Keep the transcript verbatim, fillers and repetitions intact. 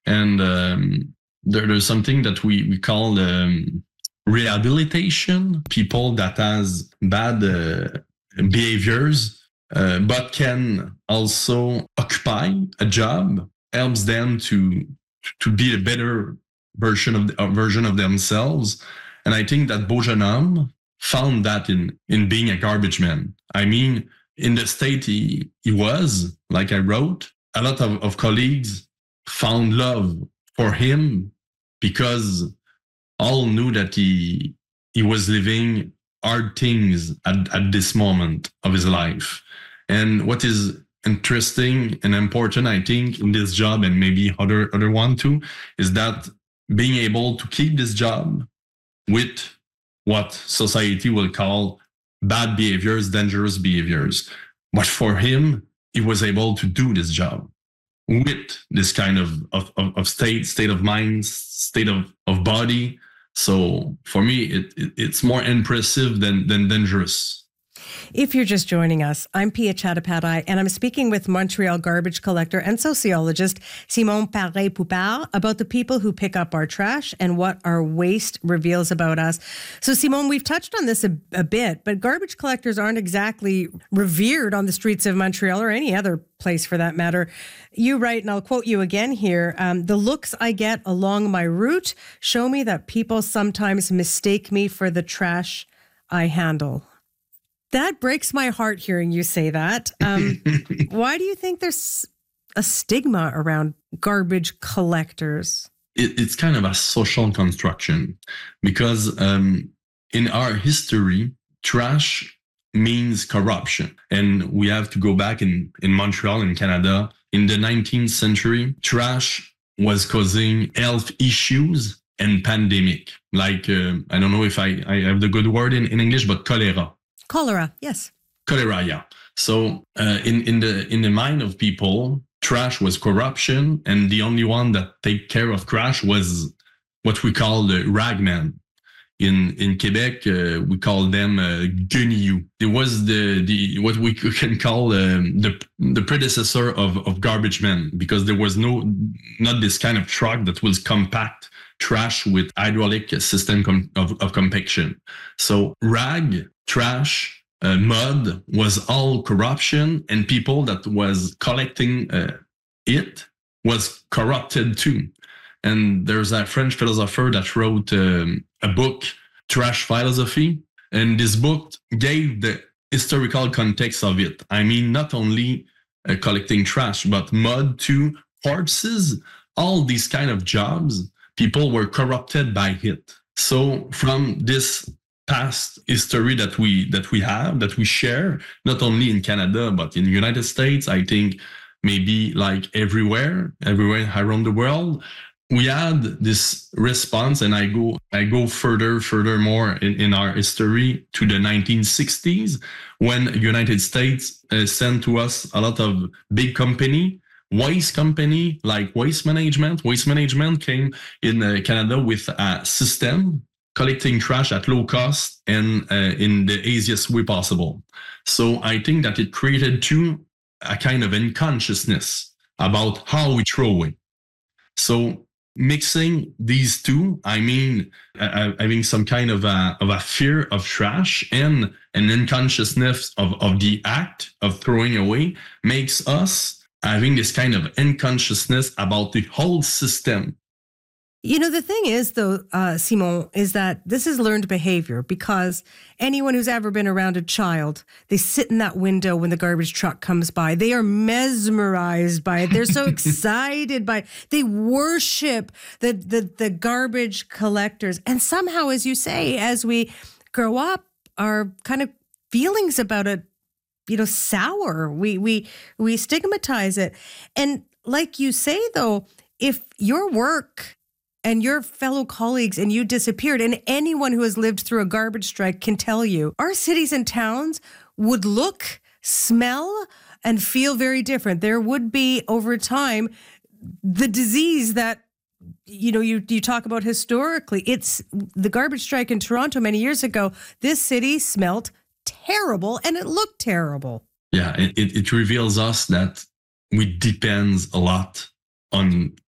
And um, there, there's something that we, we call um, rehabilitation. People that has bad uh, behaviors, uh, but can also occupy a job, helps them to to be a better version of the, uh, version of themselves. And I think that Beaujeune found that in in being a garbage man. I mean, in the state he, he was, like I wrote, a lot of, of colleagues found love for him because all knew that he he was living hard things at, at this moment of his life. And what is interesting and important, I think, in this job, and maybe other other one too, is that being able to keep this job with what society will call bad behaviors, dangerous behaviors. But for him, he was able to do this job with this kind of, of, of state, state of mind, state of, of body. So for me, it, it it's more impressive than, than dangerous. If you're just joining us, I'm Pia Chattopadhyay, and I'm speaking with Montreal garbage collector and sociologist Simon Paré-Poupard about the people who pick up our trash and what our waste reveals about us. So, Simon, we've touched on this a, a bit, but garbage collectors aren't exactly revered on the streets of Montreal or any other place for that matter. You write, and I'll quote you again here, um, the looks I get along my route show me that people sometimes mistake me for the trash I handle. That breaks my heart hearing you say that. Um, why do you think there's a stigma around garbage collectors? It, it's kind of a social construction because um, in our history, trash means corruption. And we have to go back in, in Montreal, in Canada. In the nineteenth century, trash was causing health issues and pandemic. Like, uh, I don't know if I, I have the good word in, in English, but cholera. Cholera, yes. Cholera, yeah. So uh, in, in the in the mind of people, trash was corruption, and the only one that take care of trash was what we call the ragman. In in Quebec, uh, we call them uh, guenilloux. It was the the what we can call um, the the predecessor of of garbage men, because there was no not this kind of truck that was compact trash with hydraulic system com- of, of compaction. So rag, trash, uh, mud was all corruption, and people that was collecting uh, it was corrupted too. And there's a French philosopher that wrote um, a book, Trash Philosophy, and this book gave the historical context of it. I mean, not only uh, collecting trash, but mud too, corpses, all these kind of jobs, people were corrupted by it. So from this past history that we that we have, that we share, not only in Canada, but in the United States, I think maybe like everywhere, everywhere around the world, we had this response, and I go I go further, furthermore in, in our history to the nineteen sixties, when the United States uh, sent to us a lot of big company, waste company like Waste Management. Waste Management came in uh, Canada with a system collecting trash at low cost and uh, in the easiest way possible. So I think that it created too a kind of unconsciousness about how we throw away. So mixing these two, I mean, uh, having some kind of a, of a fear of trash and an unconsciousness of, of the act of throwing away makes us having this kind of unconsciousness about the whole system. You know, the thing is, though, uh, Simon, is that this is learned behavior, because anyone who's ever been around a child, they sit in that window when the garbage truck comes by. They are mesmerized by it. They're so excited by it. They worship the, the, the garbage collectors. And somehow, as you say, as we grow up, our kind of feelings about it, you know, sour. We, we, we stigmatize it. And like you say, though, if your work and your fellow colleagues and you disappeared, and anyone who has lived through a garbage strike can tell you, our cities and towns would look, smell, and feel very different. There would be, over time, the disease that, you know, you, you talk about historically. It's the garbage strike in Toronto many years ago. This city smelled terrible and it looked terrible. Yeah, it, it reveals us that we depend a lot on